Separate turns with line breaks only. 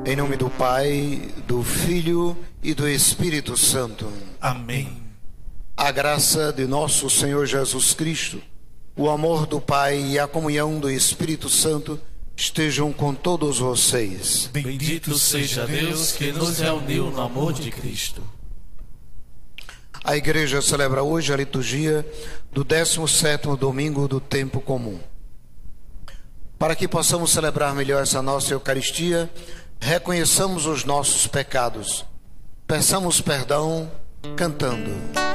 Em nome do Pai, do Filho e do Espírito Santo.
Amém.
A graça de nosso Senhor Jesus Cristo, o amor do Pai e a comunhão do Espírito Santo estejam com todos vocês.
Bendito seja Deus que nos reuniu no amor de Cristo.
A Igreja celebra hoje a liturgia do 17º domingo do tempo comum. Para que possamos celebrar melhor essa nossa Eucaristia, reconheçamos os nossos pecados. Peçamos perdão cantando.